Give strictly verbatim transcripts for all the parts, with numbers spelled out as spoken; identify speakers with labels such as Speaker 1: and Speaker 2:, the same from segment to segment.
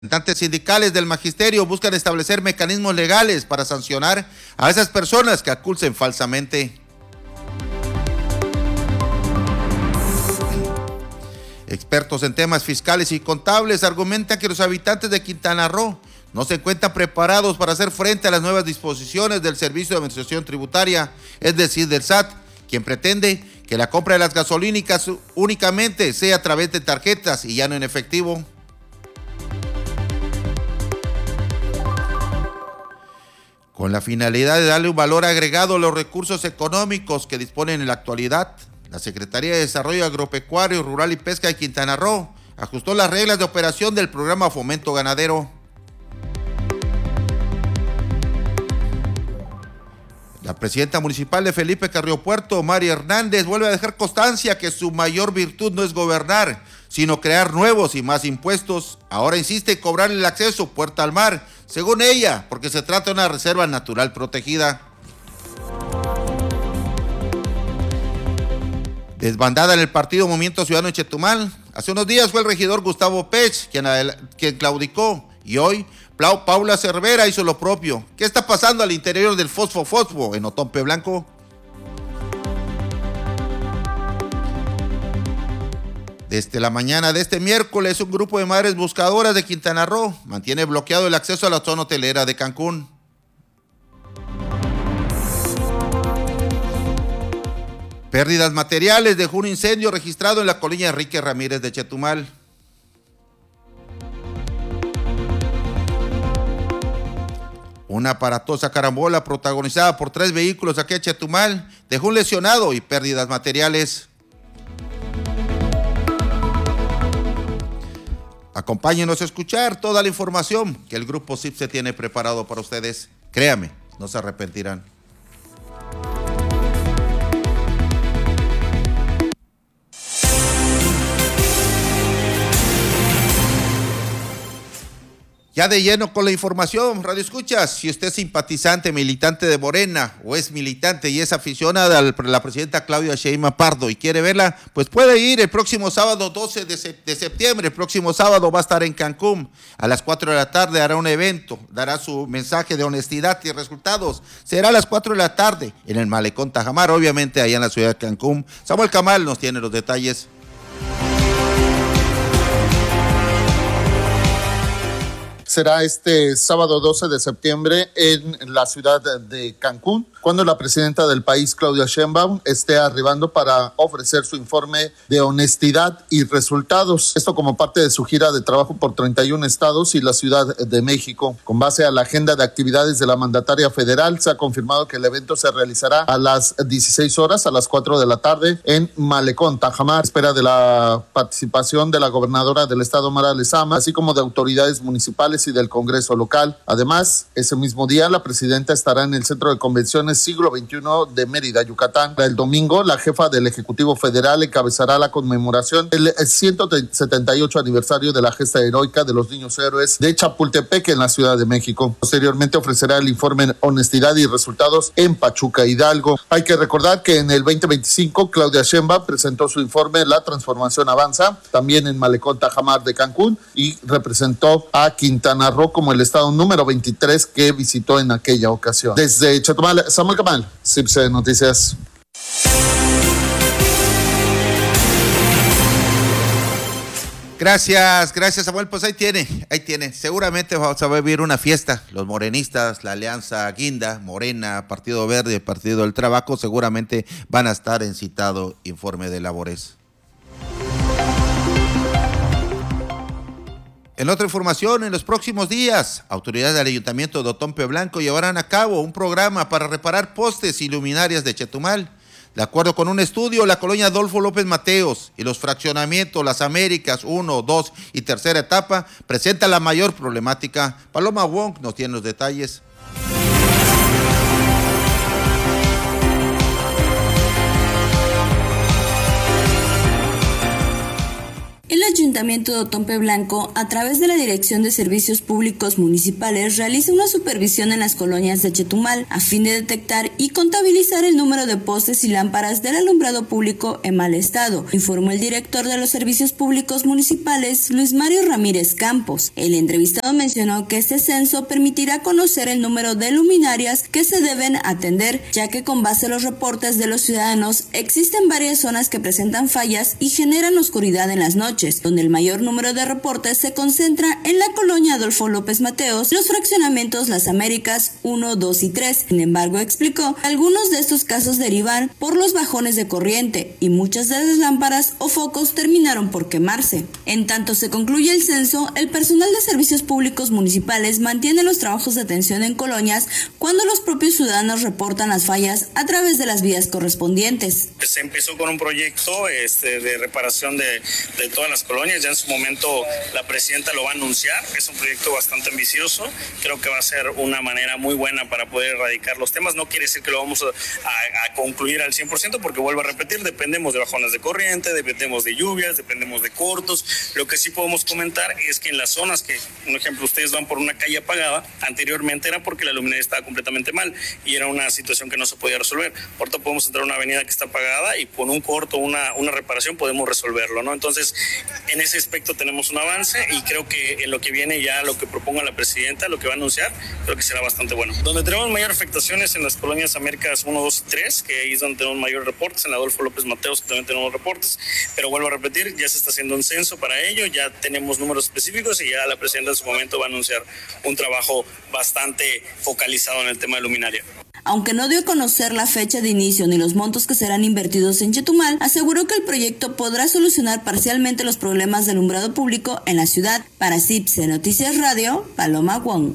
Speaker 1: Representantes sindicales del magisterio buscan establecer mecanismos legales para sancionar a esas personas que acusen falsamente. Expertos en temas fiscales y contables argumentan que los habitantes de Quintana Roo no se encuentran preparados para hacer frente a las nuevas disposiciones del Servicio de Administración Tributaria, es decir, del S A T, quien pretende que la compra de las gasolínicas únicamente sea a través de tarjetas y ya no en efectivo. Con la finalidad de darle un valor agregado a los recursos económicos que disponen en la actualidad, la Secretaría de Desarrollo Agropecuario, Rural y Pesca de Quintana Roo ajustó las reglas de operación del programa Fomento Ganadero. La presidenta municipal de Felipe Carrillo Puerto, María Hernández, vuelve a dejar constancia que su mayor virtud no es gobernar, sino crear nuevos y más impuestos. Ahora insiste en cobrarle el acceso puerta al mar, según ella, porque se trata de una reserva natural protegida. Desbandada en el partido Movimiento Ciudadano en Chetumal, hace unos días fue el regidor Gustavo Pech quien, quien claudicó, y hoy Paula Cervera hizo lo propio. ¿Qué está pasando al interior del Fosfo Fosfo en Otompe Blanco? Desde la mañana de este miércoles, un grupo de madres buscadoras de Quintana Roo mantiene bloqueado el acceso a la zona hotelera de Cancún. Pérdidas materiales dejó un incendio registrado en la colonia Enrique Ramírez de Chetumal. Una aparatosa carambola protagonizada por tres vehículos aquí en Chetumal dejó un lesionado y pérdidas materiales. Acompáñenos a escuchar toda la información que el Grupo S I P se tiene preparado para ustedes. Créame, no se arrepentirán. Ya de lleno con la información, Radio Escuchas, si usted es simpatizante, militante de Morena o es militante y es aficionada a la presidenta Claudia Sheinbaum Pardo y quiere verla, pues puede ir el próximo sábado doce de septiembre, el próximo sábado va a estar en Cancún, a las cuatro de la tarde hará un evento, dará su mensaje de honestidad y resultados, será a las cuatro de la tarde en el Malecón Tajamar, obviamente allá en la ciudad de Cancún. Samuel Camal nos tiene los detalles.
Speaker 2: Será este sábado doce de septiembre en la ciudad de Cancún, cuando la presidenta del país, Claudia Sheinbaum, esté arribando para ofrecer su informe de honestidad y resultados. Esto como parte de su gira de trabajo por treinta y un estados y la Ciudad de México. Con base a la agenda de actividades de la mandataria federal, se ha confirmado que el evento se realizará a las dieciséis horas, a las cuatro de la tarde, en Malecón Tajamar. Espera de la participación de la gobernadora del estado, Mara Lezama, así como de autoridades municipales y del Congreso local. Además, ese mismo día la presidenta estará en el Centro de Convenciones Siglo veintiuno de Mérida, Yucatán. El domingo, la jefa del Ejecutivo Federal encabezará la conmemoración del ciento setenta y ocho aniversario de la gesta heroica de los niños héroes de Chapultepec en la Ciudad de México. Posteriormente ofrecerá el informe Honestidad y Resultados en Pachuca, Hidalgo. Hay que recordar que en el veinte veinticinco Claudia Sheinbaum presentó su informe La Transformación Avanza, también en Malecón Tajamar de Cancún, y representó a Quintana Roo como el estado número veintitrés que visitó en aquella ocasión. Desde Chetumal, Samuel Camal, C I P C Noticias.
Speaker 1: Gracias, gracias Samuel, pues ahí tiene, ahí tiene, seguramente vamos a vivir una fiesta, los morenistas, la Alianza Guinda, Morena, Partido Verde, Partido del Trabajo, seguramente van a estar en citado informe de labores. En otra información, en los próximos días, autoridades del Ayuntamiento de Otompe Blanco llevarán a cabo un programa para reparar postes y luminarias de Chetumal. De acuerdo con un estudio, la colonia Adolfo López Mateos y los fraccionamientos Las Américas uno, dos y tercera etapa presentan la mayor problemática. Paloma Wong nos tiene los detalles.
Speaker 3: El Ayuntamiento de Otompe Blanco, a través de la Dirección de Servicios Públicos Municipales, realiza una supervisión en las colonias de Chetumal a fin de detectar y contabilizar el número de postes y lámparas del alumbrado público en mal estado, informó el director de los Servicios Públicos Municipales, Luis Mario Ramírez Campos. El entrevistado mencionó que este censo permitirá conocer el número de luminarias que se deben atender, ya que con base a los reportes de los ciudadanos existen varias zonas que presentan fallas y generan oscuridad en las noches, donde el mayor número de reportes se concentra en la colonia Adolfo López Mateos, los fraccionamientos Las Américas uno, dos y tres. Sin embargo, explicó, algunos de estos casos derivan por los bajones de corriente y muchas de las lámparas o focos terminaron por quemarse. En tanto se concluye el censo, el personal de servicios públicos municipales mantiene los trabajos de atención en colonias cuando los propios ciudadanos reportan las fallas a través de las vías correspondientes.
Speaker 4: Se empezó con un proyecto este, de reparación de, de todas las colonias. Ya en su momento la presidenta lo va a anunciar. Es un proyecto bastante ambicioso. Creo que va a ser una manera muy buena para poder erradicar los temas. No quiere decir que lo vamos a, a, a concluir al cien por ciento, porque vuelvo a repetir, dependemos de bajones de corriente, dependemos de lluvias, dependemos de cortos. Lo que sí podemos comentar es que en las zonas que, por ejemplo, ustedes van por una calle apagada, anteriormente era porque la luminaria estaba completamente mal y era una situación que no se podía resolver. Ahorita podemos entrar a una avenida que está apagada y con un corto, una, una reparación podemos resolverlo, ¿no? Entonces, en ese aspecto tenemos un avance y creo que en lo que viene ya, lo que proponga la presidenta, lo que va a anunciar, creo que será bastante bueno. Donde tenemos mayor afectaciones en las colonias Américas uno, dos y tres, que ahí es donde tenemos mayores reportes, en Adolfo López Mateos que también tenemos reportes, pero vuelvo a repetir, ya se está haciendo un censo para ello, ya tenemos números específicos y ya la presidenta en su momento va a anunciar un trabajo bastante focalizado en el tema de luminaria.
Speaker 3: Aunque no dio a conocer la fecha de inicio ni los montos que serán invertidos en Chetumal, aseguró que el proyecto podrá solucionar parcialmente los problemas de alumbrado público en la ciudad. Para C I P C Noticias Radio, Paloma Wong.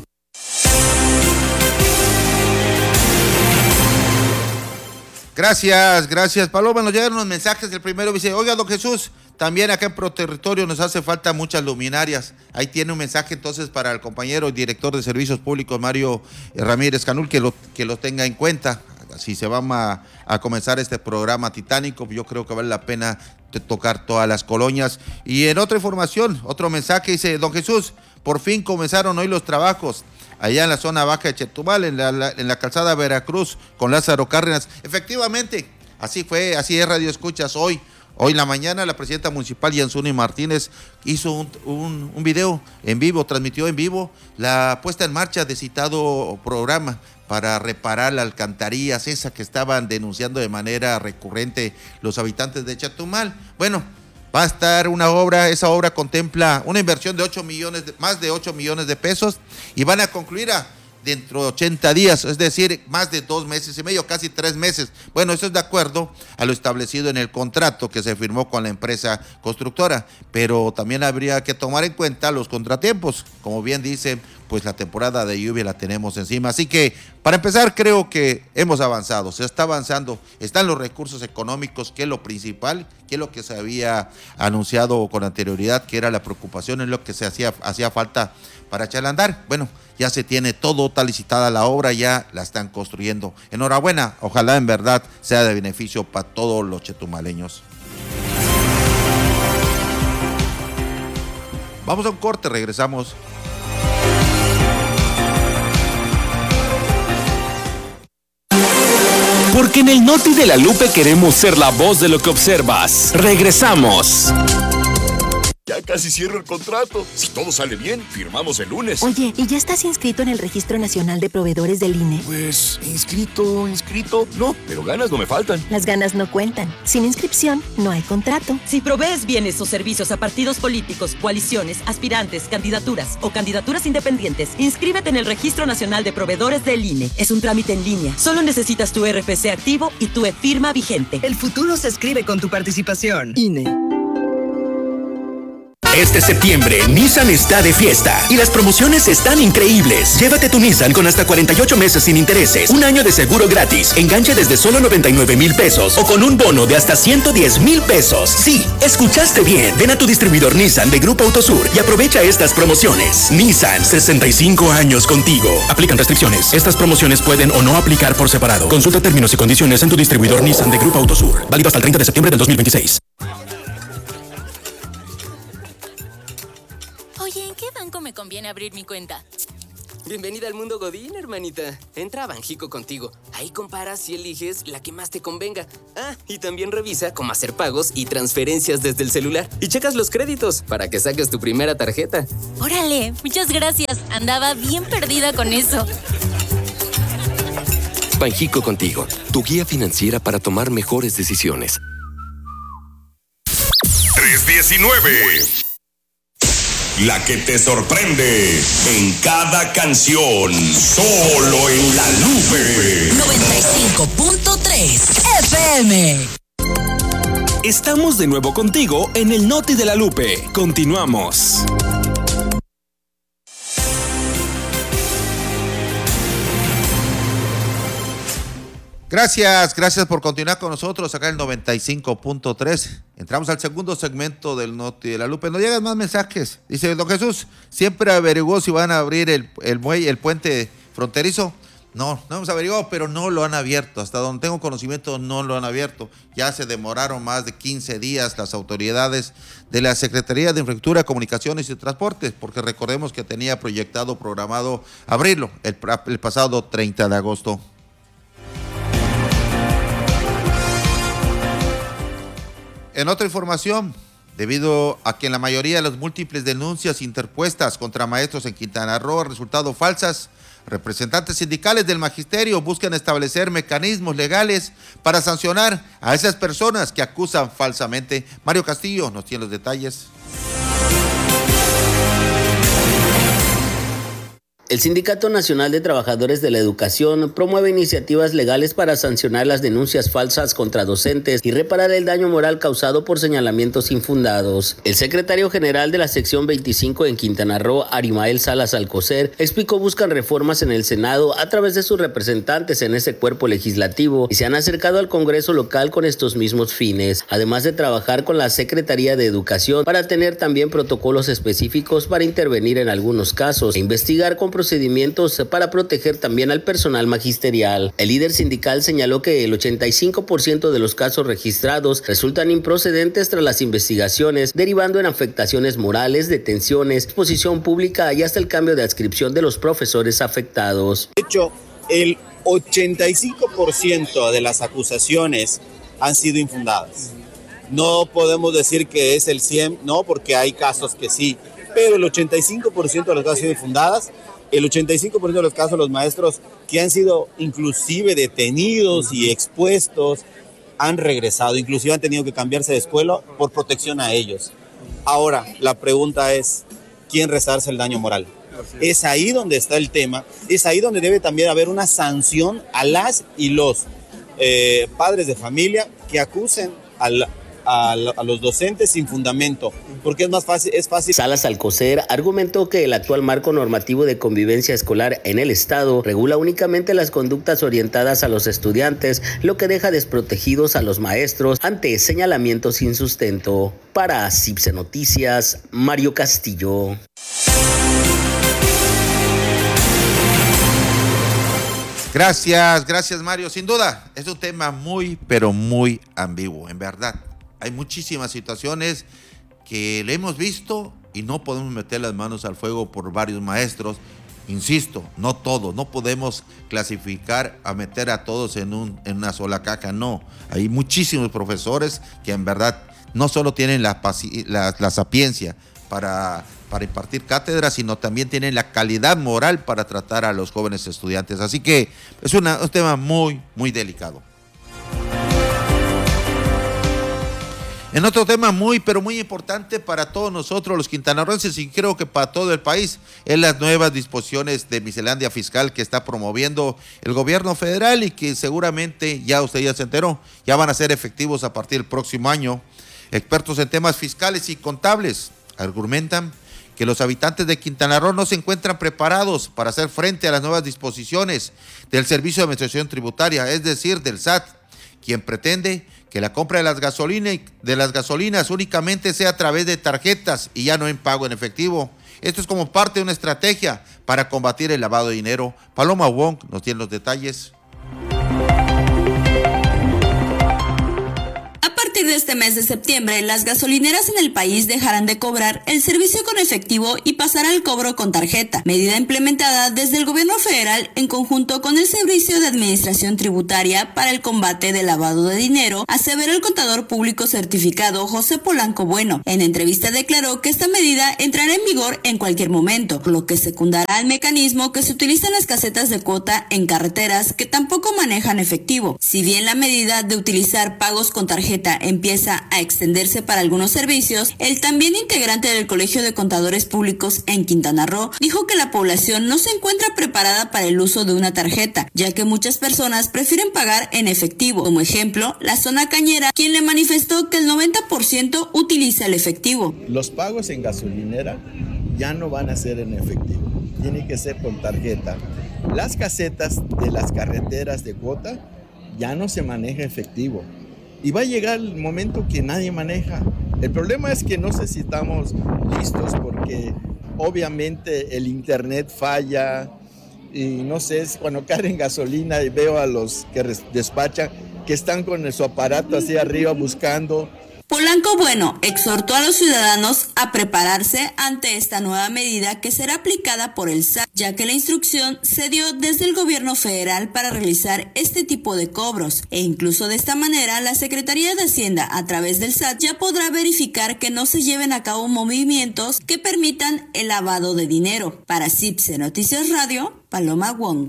Speaker 1: Gracias, gracias, Paloma. Nos llegan unos mensajes. El primero dice, oiga, don Jesús, también acá en Proterritorio nos hace falta muchas luminarias. Ahí tiene un mensaje entonces para el compañero y director de Servicios Públicos, Mario Ramírez Canul, que lo, que lo tenga en cuenta. Si se va a, a comenzar este programa titánico, yo creo que vale la pena tocar todas las colonias. Y en otra información, otro mensaje dice, don Jesús, por fin comenzaron hoy los trabajos allá en la zona baja de Chetumal, en la, la, en la calzada Veracruz, con Lázaro Cárdenas. Efectivamente, así fue, así es Radio Escuchas hoy. Hoy en la mañana la presidenta municipal Yanzuni Martínez hizo un, un, un video en vivo, transmitió en vivo la puesta en marcha de citado programa para reparar las alcantarillas, esa que estaban denunciando de manera recurrente los habitantes de Chetumal. Bueno, va a estar una obra, esa obra contempla una inversión de ocho millones, de, más de ocho millones de pesos, y van a concluir a dentro de ochenta días, es decir, más de dos meses y medio, casi tres meses. Bueno, eso es de acuerdo a lo establecido en el contrato que se firmó con la empresa constructora, pero también habría que tomar en cuenta los contratiempos. Como bien dice, pues la temporada de lluvia la tenemos encima. Así que, para empezar, creo que hemos avanzado, se está avanzando, están los recursos económicos, que es lo principal, que es lo que se había anunciado con anterioridad, que era la preocupación, es lo que se hacía, hacía falta para echar a andar. Bueno, ya se tiene todo, está licitada la obra, ya la están construyendo. Enhorabuena, ojalá en verdad sea de beneficio para todos los chetumaleños. Vamos a un corte, regresamos.
Speaker 5: Porque en el Noti de la Lupe queremos ser la voz de lo que observas. Regresamos.
Speaker 6: Ya casi cierro el contrato. Si todo sale bien, firmamos el lunes.
Speaker 7: Oye, ¿y ya estás inscrito en el Registro Nacional de Proveedores del I N E?
Speaker 6: Pues, inscrito, inscrito, no, pero ganas no me faltan.
Speaker 7: Las ganas no cuentan. Sin inscripción, no hay contrato.
Speaker 8: Si provees bienes o servicios a partidos políticos, coaliciones, aspirantes, candidaturas o candidaturas independientes, inscríbete en el Registro Nacional de Proveedores del I N E. Es un trámite en línea. Solo necesitas tu R F C activo y tu e-firma vigente.
Speaker 9: El futuro se escribe con tu participación. I N E.
Speaker 5: Este septiembre, Nissan está de fiesta y las promociones están increíbles. Llévate tu Nissan con hasta cuarenta y ocho meses sin intereses, un año de seguro gratis, enganche desde solo noventa y nueve mil pesos o con un bono de hasta ciento diez mil pesos. Sí, escuchaste bien. Ven a tu distribuidor Nissan de Grupo Autosur y aprovecha estas promociones. Nissan, sesenta y cinco años contigo. Aplican restricciones. Estas promociones pueden o no aplicar por separado. Consulta términos y condiciones en tu distribuidor Nissan de Grupo Autosur. Válido hasta el treinta de septiembre del dos mil veintiséis.
Speaker 10: en abrir mi cuenta.
Speaker 11: Bienvenida al mundo Godín, hermanita. Entra a Banjico contigo. Ahí comparas y eliges la que más te convenga. Ah, y también revisa cómo hacer pagos y transferencias desde el celular. Y checas los créditos para que saques tu primera tarjeta.
Speaker 10: ¡Órale! Muchas gracias. Andaba bien perdida con eso.
Speaker 5: Banjico contigo, tu guía financiera para tomar mejores decisiones.
Speaker 12: tres diecinueve. La que te sorprende en cada canción, solo en La Lupe.
Speaker 13: noventa y cinco punto tres F M.
Speaker 5: Estamos de nuevo contigo en el Noti de La Lupe. Continuamos.
Speaker 1: Gracias, gracias por continuar con nosotros acá en el noventa y cinco punto tres. Entramos al segundo segmento del Noti de La Lupe. No llegan más mensajes. Dice don Jesús, ¿siempre averiguó si van a abrir el, el muelle, el puente fronterizo? No, no hemos averiguado, pero no lo han abierto. Hasta donde tengo conocimiento, no lo han abierto. Ya se demoraron más de quince días las autoridades de la Secretaría de Infraestructura, Comunicaciones y Transportes, porque recordemos que tenía proyectado, programado abrirlo el, el pasado treinta de agosto. En otra información, debido a que en la mayoría de las múltiples denuncias interpuestas contra maestros en Quintana Roo han resultado falsas, representantes sindicales del magisterio buscan establecer mecanismos legales para sancionar a esas personas que acusan falsamente. Mario Castillo nos tiene los detalles.
Speaker 14: El Sindicato Nacional de Trabajadores de la Educación promueve iniciativas legales para sancionar las denuncias falsas contra docentes y reparar el daño moral causado por señalamientos infundados. El secretario general de la sección veinticinco en Quintana Roo, Arimael Salas Alcocer, explicó buscan reformas en el Senado a través de sus representantes en ese cuerpo legislativo y se han acercado al Congreso local con estos mismos fines, además de trabajar con la Secretaría de Educación para tener también protocolos específicos para intervenir en algunos casos e investigar con procedimientos para proteger también al personal magisterial. El líder sindical señaló que el ochenta y cinco por ciento de los casos registrados resultan improcedentes tras las investigaciones, derivando en afectaciones morales, detenciones, exposición pública y hasta el cambio de adscripción de los profesores afectados.
Speaker 15: De hecho, el ochenta y cinco por ciento de las acusaciones han sido infundadas. No podemos decir que es el cien, no, porque hay casos que sí, pero el ochenta y cinco por ciento de las casos han sido infundadas. El ochenta y cinco por ciento de los casos, los maestros que han sido inclusive detenidos y expuestos han regresado, inclusive han tenido que cambiarse de escuela por protección a ellos. Ahora, la pregunta es, ¿quién resarce el daño moral? Es ahí donde está el tema, es ahí donde debe también haber una sanción a las y los eh, padres de familia que acusen al A, a los docentes sin fundamento, porque es más fácil, es fácil.
Speaker 14: Salas Alcocer argumentó que el actual marco normativo de convivencia escolar en el estado regula únicamente las conductas orientadas a los estudiantes, lo que deja desprotegidos a los maestros ante señalamientos sin sustento. Para Cipse Noticias, Mario Castillo.
Speaker 1: Gracias, gracias Mario. Sin duda, es un tema muy, pero muy ambiguo, en verdad. Hay muchísimas situaciones que le hemos visto y no podemos meter las manos al fuego por varios maestros. Insisto, no todos, no podemos clasificar a meter a todos en, un, en una sola caja, no. Hay muchísimos profesores que en verdad no solo tienen la, la, la sapiencia para, para impartir cátedras, sino también tienen la calidad moral para tratar a los jóvenes estudiantes. Así que es una, un tema muy, muy delicado. En otro tema muy, pero muy importante para todos nosotros los quintanarroenses y creo que para todo el país, es las nuevas disposiciones de miscelánea fiscal que está promoviendo el gobierno federal y que seguramente, ya usted ya se enteró, ya van a ser efectivos a partir del próximo año. Expertos en temas fiscales y contables argumentan que los habitantes de Quintana Roo no se encuentran preparados para hacer frente a las nuevas disposiciones del Servicio de Administración Tributaria, es decir, del S A T, quien pretende que la compra de las, gasolina, de las gasolinas únicamente sea a través de tarjetas y ya no en pago en efectivo. Esto es como parte de una estrategia para combatir el lavado de dinero. Paloma Wong nos tiene los detalles.
Speaker 3: A partir de este mes de septiembre, las gasolineras en el país dejarán de cobrar el servicio con efectivo y pasará al cobro con tarjeta, medida implementada desde el gobierno federal en conjunto con el Servicio de Administración Tributaria para el combate del lavado de dinero, aseveró el contador público certificado José Polanco Bueno. En entrevista declaró que esta medida entrará en vigor en cualquier momento, por lo que secundará el mecanismo que se utiliza en las casetas de cuota en carreteras que tampoco manejan efectivo. Si bien la medida de utilizar pagos con tarjeta empieza a extenderse para algunos servicios, el también integrante del Colegio de Contadores Públicos en Quintana Roo dijo que la población no se encuentra preparada para el uso de una tarjeta, ya que muchas personas prefieren pagar en efectivo. Como ejemplo, la zona cañera, quien le manifestó que el noventa por ciento utiliza el efectivo.
Speaker 16: Los pagos en gasolinera ya no van a ser en efectivo, tiene que ser con tarjeta. Las casetas de las carreteras de cuota ya no se maneja efectivo. Y va a llegar el momento que nadie maneja. El problema es que no sé si estamos listos porque obviamente el internet falla y no sé, cuando carguen gasolina y veo a los que despachan que están con su aparato así arriba buscando.
Speaker 3: Polanco Bueno exhortó a los ciudadanos a prepararse ante esta nueva medida que será aplicada por el S A T, ya que la instrucción se dio desde el gobierno federal para realizar este tipo de cobros, e incluso de esta manera la Secretaría de Hacienda a través del S A T ya podrá verificar que no se lleven a cabo movimientos que permitan el lavado de dinero. Para C I P S E Noticias Radio, Paloma Wong.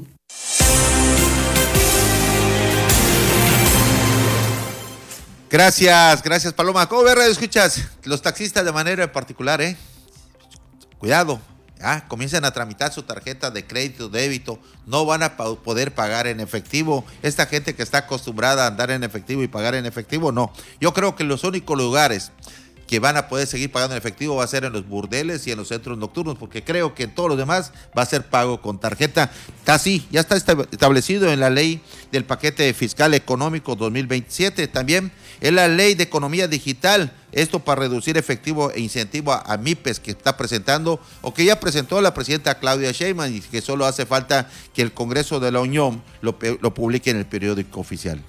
Speaker 1: Gracias, gracias Paloma. ¿Cómo ves, Radio Escuchas? Los taxistas de manera particular, ¿eh? Cuidado, ya, comiencen a tramitar su tarjeta de crédito, débito, no van a pa- poder pagar en efectivo. Esta gente que está acostumbrada a andar en efectivo y pagar en efectivo, no. Yo creo que los únicos lugares que van a poder seguir pagando en efectivo va a ser en los burdeles y en los centros nocturnos, porque creo que en todos los demás va a ser pago con tarjeta. Casi, ya está establecido en la ley del paquete fiscal económico dos mil veintisiete, también en la ley de economía digital, esto para reducir efectivo e incentivo a, a MIPES que está presentando o que ya presentó la presidenta Claudia Sheinbaum y que solo hace falta que el Congreso de la Unión lo, lo publique en el periódico oficial.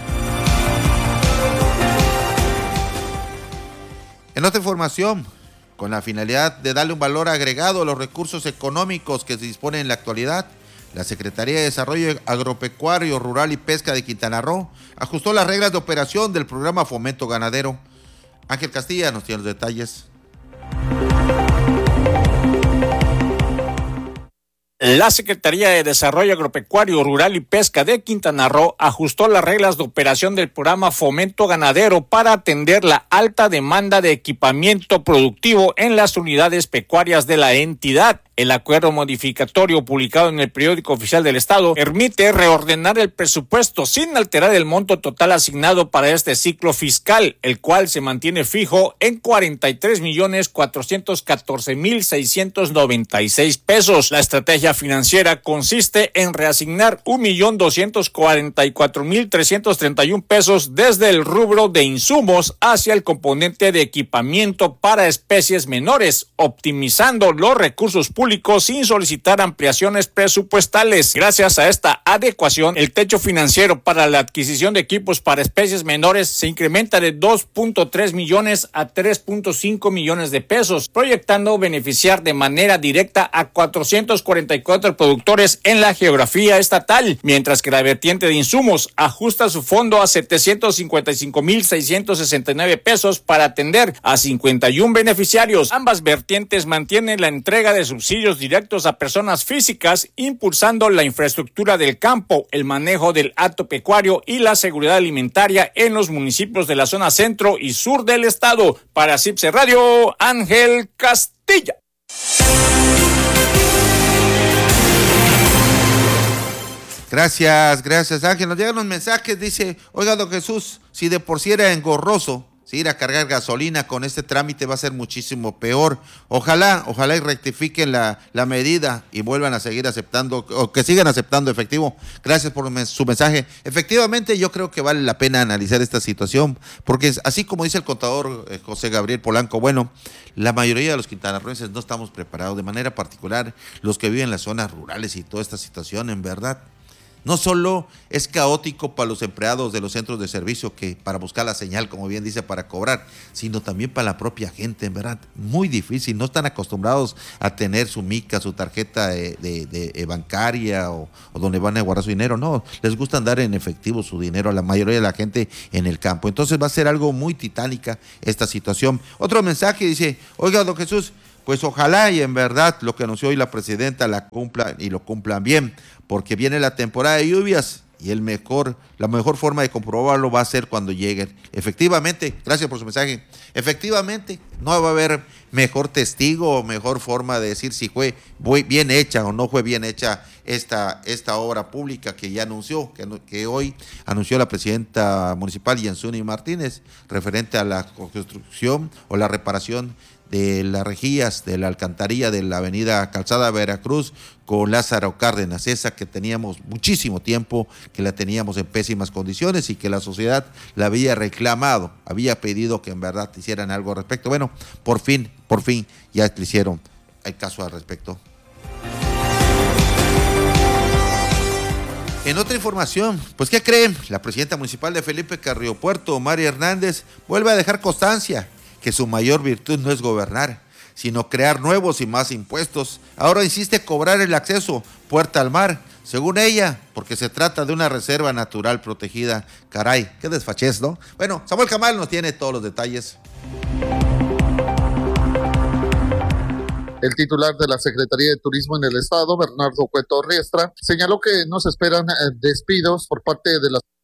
Speaker 1: En otra información, con la finalidad de darle un valor agregado a los recursos económicos que se disponen en la actualidad, la Secretaría de Desarrollo Agropecuario, Rural y Pesca de Quintana Roo ajustó las reglas de operación del programa Fomento Ganadero. Ángel Castilla nos tiene los detalles.
Speaker 17: La Secretaría de Desarrollo Agropecuario, Rural y Pesca de Quintana Roo ajustó las reglas de operación del programa Fomento Ganadero para atender la alta demanda de equipamiento productivo en las unidades pecuarias de la entidad. El acuerdo modificatorio publicado en el periódico oficial del Estado permite reordenar el presupuesto sin alterar el monto total asignado para este ciclo fiscal, el cual se mantiene fijo en cuarenta y tres millones cuatrocientos catorce mil seiscientos noventa y seis pesos. La estrategia financiera consiste en reasignar un millón doscientos cuarenta y cuatro mil trescientos treinta y un pesos desde el rubro de insumos hacia el componente de equipamiento para especies menores, optimizando los recursos públicos sin solicitar ampliaciones presupuestales. Gracias a esta adecuación, el techo financiero para la adquisición de equipos para especies menores se incrementa de dos punto tres millones a tres punto cinco millones de pesos, proyectando beneficiar de manera directa a cuatrocientos cuarenta y cuatro productores en la geografía estatal, mientras que la vertiente de insumos ajusta su fondo a setecientos cincuenta y cinco mil seiscientos sesenta y nueve pesos para atender a cincuenta y uno beneficiarios. Ambas vertientes mantienen la entrega de subsidios directos a personas físicas, impulsando la infraestructura del campo, el manejo del hato pecuario y la seguridad alimentaria en los municipios de la zona centro y sur del estado. Para C I P S E Radio, Ángel Castilla.
Speaker 1: Gracias, gracias Ángel. Nos llegan los mensajes, dice, oiga don Jesús, si de por sí era engorroso, si ir a cargar gasolina con este trámite va a ser muchísimo peor. Ojalá, ojalá y rectifiquen la, la medida y vuelvan a seguir aceptando, o que sigan aceptando efectivo. Gracias por su mensaje. Efectivamente, yo creo que vale la pena analizar esta situación, porque así como dice el contador eh, José Gabriel Polanco, bueno, la mayoría de los quintanarroenses no estamos preparados, de manera particular los que viven en las zonas rurales y toda esta situación, en verdad. No solo es caótico para los empleados de los centros de servicio que para buscar la señal, como bien dice, para cobrar, sino también para la propia gente, en verdad, muy difícil. No están acostumbrados a tener su mica, su tarjeta de, de, de bancaria o, o donde van a guardar su dinero. No, les gusta andar en efectivo su dinero a la mayoría de la gente en el campo. Entonces va a ser algo muy titánica esta situación. Otro mensaje dice, oiga, don Jesús, pues ojalá y en verdad lo que anunció hoy la presidenta la cumplan y lo cumplan bien, porque viene la temporada de lluvias y el mejor, la mejor forma de comprobarlo va a ser cuando lleguen. Efectivamente, gracias por su mensaje, efectivamente no va a haber mejor testigo o mejor forma de decir si fue bien hecha o no fue bien hecha esta, esta obra pública que ya anunció, que, que hoy anunció la presidenta municipal Yensuni Martínez, referente a la construcción o la reparación de las rejillas de la alcantarilla de la avenida Calzada Veracruz con Lázaro Cárdenas, esa que teníamos muchísimo tiempo, que la teníamos en pésimas condiciones y que la sociedad la había reclamado, había pedido que en verdad hicieran algo al respecto. Bueno, por fin, por fin ya le hicieron el caso al respecto. En otra información, pues ¿qué creen? La presidenta municipal de Felipe Carrillo Puerto, María Hernández, vuelve a dejar constancia que su mayor virtud no es gobernar, sino crear nuevos y más impuestos. Ahora insiste cobrar el acceso puerta al mar, según ella, porque se trata de una reserva natural protegida. Caray, qué desfachez, ¿no? Bueno, Samuel Camal nos tiene todos los detalles.
Speaker 2: El titular de la Secretaría de Turismo en el Estado, Bernardo Cueto Riestra, señaló que no se esperan despidos por parte de las